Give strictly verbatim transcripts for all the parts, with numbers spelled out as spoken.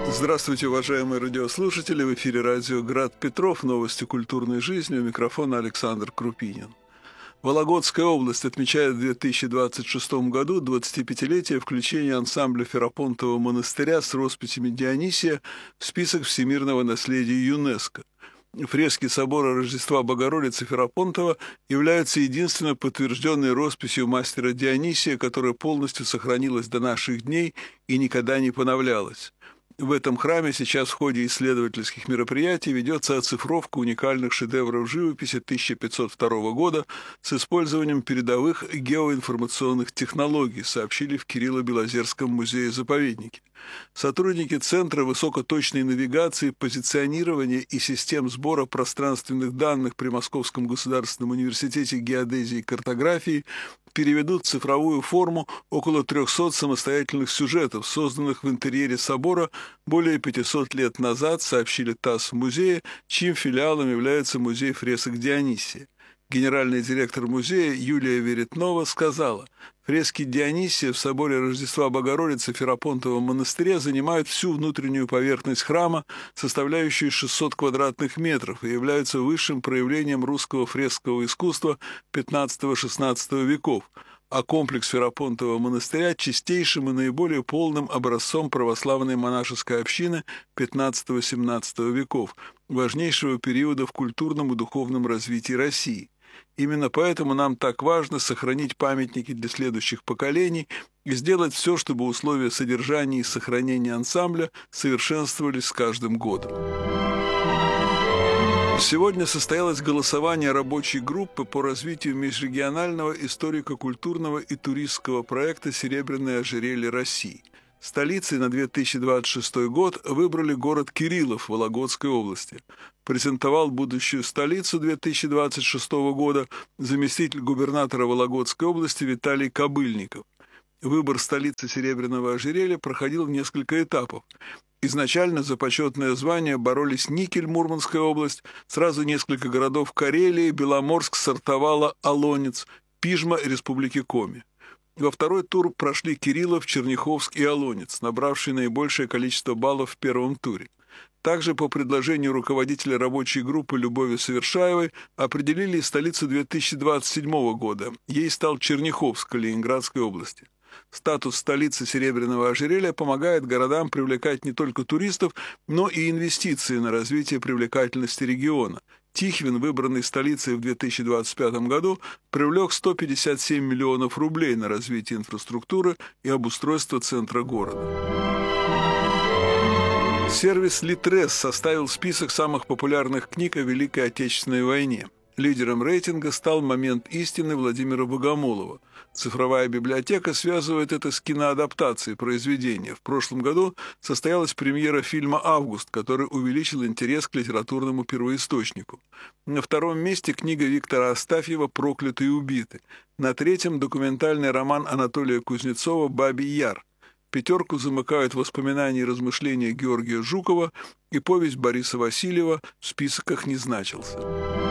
Здравствуйте, уважаемые радиослушатели! В эфире радио «Град Петров». Новости культурной жизни. У микрофона Александр Крупинин. Вологодская область отмечает в две тысячи двадцать шестом году двадцатипятилетие включения ансамбля Ферапонтового монастыря с росписями Дионисия в список всемирного наследия ЮНЕСКО. Фрески собора Рождества Богородицы Ферапонтова являются единственной подтвержденной росписью мастера Дионисия, которая полностью сохранилась до наших дней и никогда не поновлялась. В этом храме сейчас в ходе исследовательских мероприятий ведется оцифровка уникальных шедевров живописи тысяча пятьсот второго года с использованием передовых геоинформационных технологий, сообщили в Кирилло-Белозерском музее-заповеднике. Сотрудники Центра высокоточной навигации, позиционирования и систем сбора пространственных данных при Московском государственном университете геодезии и картографии переведут в цифровую форму около трехсот самостоятельных сюжетов, созданных в интерьере собора более пятисот лет назад, сообщили ТАСС в музее, чьим филиалом является музей фресок Дионисия. Генеральный директор музея Юлия Веретнова сказала: фрески Дионисия в соборе Рождества Богородицы Ферапонтового монастыря занимают всю внутреннюю поверхность храма, составляющую шестьсот квадратных метров, и являются высшим проявлением русского фрескового искусства пятнадцатого-шестнадцатого веков, а комплекс Ферапонтового монастыря – чистейшим и наиболее полным образцом православной монашеской общины пятнадцатого-семнадцатого веков, важнейшего периода в культурном и духовном развитии России. Именно поэтому нам так важно сохранить памятники для следующих поколений и сделать все, чтобы условия содержания и сохранения ансамбля совершенствовались с каждым годом. Сегодня состоялось голосование рабочей группы по развитию межрегионального историко-культурного и туристского проекта «Серебряное ожерелье России». Столицей на две тысячи двадцать шестой год выбрали город Кириллов Вологодской области. Презентовал будущую столицу две тысячи двадцать шестого года заместитель губернатора Вологодской области Виталий Кобыльников. Выбор столицы Серебряного ожерелья проходил в несколько этапов. Изначально за почетное звание боролись Никель, Мурманская область, сразу несколько городов Карелии, Беломорск, Сартовала, Олонец, Пижма Республики Коми. Во второй тур прошли Кириллов, Черняховск и Олонец, набравшие наибольшее количество баллов в первом туре. Также по предложению руководителя рабочей группы Любови Совершаевой определили столицу две тысячи двадцать седьмого года. Ей стал Черняховск Калининградской области. Статус столицы Серебряного ожерелья помогает городам привлекать не только туристов, но и инвестиции на развитие привлекательности региона. Тихвин, выбранный столицей в две тысячи двадцать пятом году, привлек сто пятьдесят семь миллионов рублей на развитие инфраструктуры и обустройство центра города. Сервис «Литрес» составил список самых популярных книг о Великой Отечественной войне. Лидером рейтинга стал «Момент истины» Владимира Богомолова. Цифровая библиотека связывает это с киноадаптацией произведения. В прошлом году состоялась премьера фильма «Август», который увеличил интерес к литературному первоисточнику. На втором месте книга Виктора Астафьева «Прокляты и убиты». На третьем – документальный роман Анатолия Кузнецова «Бабий Яр». Пятерку замыкают воспоминания и размышления Георгия Жукова, и повесть Бориса Васильева в списках не значился.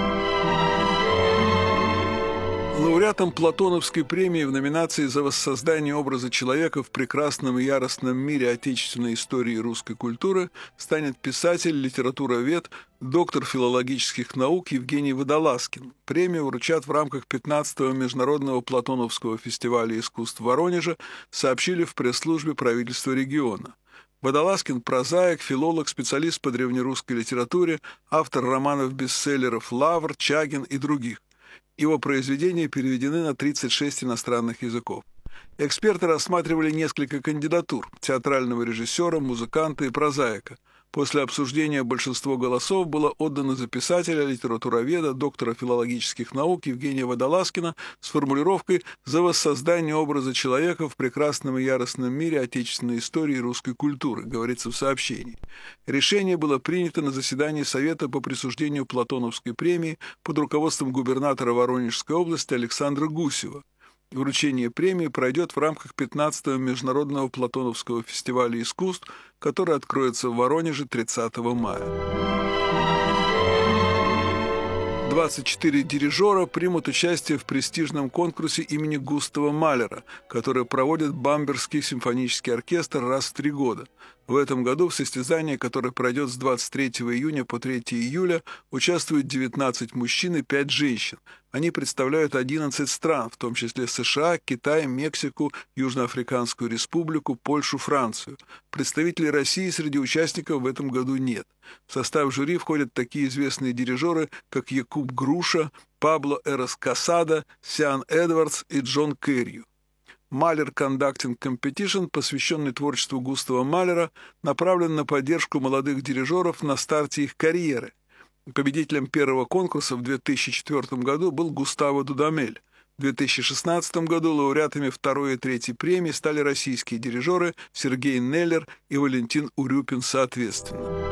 Лауреатом Платоновской премии в номинации за воссоздание образа человека в прекрасном и яростном мире отечественной истории и русской культуры станет писатель, литературовед, доктор филологических наук Евгений Водолазкин. Премию вручат в рамках пятнадцатого Международного Платоновского фестиваля искусств в Воронеже, сообщили в пресс-службе правительства региона. Водолазкин – прозаик, филолог, специалист по древнерусской литературе, автор романов-бестселлеров «Лавр», «Чагин» и других. Его произведения переведены на тридцать шесть иностранных языков. Эксперты рассматривали несколько кандидатур – театрального режиссера, музыканта и прозаика. После обсуждения большинство голосов было отдано за писателя, литературоведа, доктора филологических наук Евгения Водолазкина с формулировкой «За воссоздание образа человека в прекрасном и яростном мире отечественной истории и русской культуры», говорится в сообщении. Решение было принято на заседании Совета по присуждению Платоновской премии под руководством губернатора Воронежской области Александра Гусева. Вручение премии пройдет в рамках пятнадцатого Международного Платоновского фестиваля искусств, который откроется в Воронеже тридцатого мая. двадцать четыре дирижера примут участие в престижном конкурсе имени Густава Малера, который проводит Бамбергский симфонический оркестр раз в три года. В этом году в состязании, которое пройдет с двадцать третьего июня по третьего июля, участвуют девятнадцать мужчин и пять женщин. Они представляют одиннадцать стран, в том числе США, Китай, Мексику, Южноафриканскую республику, Польшу, Францию. Представителей России среди участников в этом году нет. В состав жюри входят такие известные дирижеры, как Якуб Груша, Пабло Эрос Касада, Сиан Эдвардс и Джон Керрью. Малер Conducting Competition, посвященный творчеству Густава Малера, направлен на поддержку молодых дирижеров на старте их карьеры. Победителем первого конкурса в две тысячи четвёртом году был Густаво Дудамель. В две тысячи шестнадцатом году лауреатами второй и третьей премии стали российские дирижеры Сергей Неллер и Валентин Урюпин соответственно.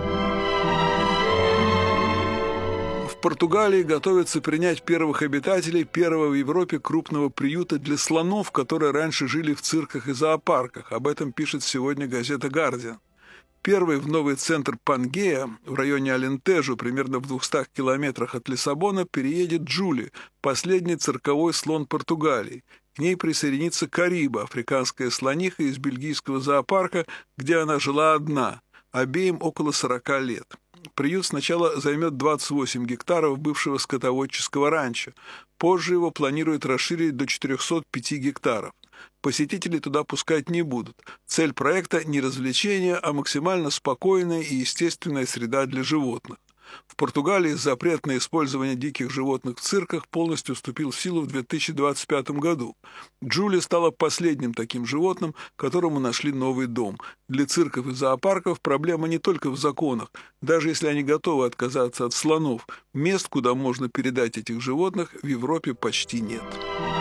В Португалии готовятся принять первых обитателей первого в Европе крупного приюта для слонов, которые раньше жили в цирках и зоопарках. Об этом пишет сегодня газета «Гардиан». Первый в новый центр Пангея, в районе Алентежо, примерно в двухстах километрах от Лиссабона, переедет Джули, последний цирковой слон Португалии. К ней присоединится Кариба, африканская слониха из бельгийского зоопарка, где она жила одна, обеим около сорока лет. Приют сначала займет двадцать восемь гектаров бывшего скотоводческого ранчо. Позже его планируют расширить до четырехсот пяти гектаров. Посетителей туда пускать не будут. Цель проекта – не развлечение, а максимально спокойная и естественная среда для животных. В Португалии запрет на использование диких животных в цирках полностью вступил в силу в две тысячи двадцать пятом году. Джули стала последним таким животным, которому нашли новый дом. Для цирков и зоопарков проблема не только в законах. Даже если они готовы отказаться от слонов, мест, куда можно передать этих животных, в Европе почти нет.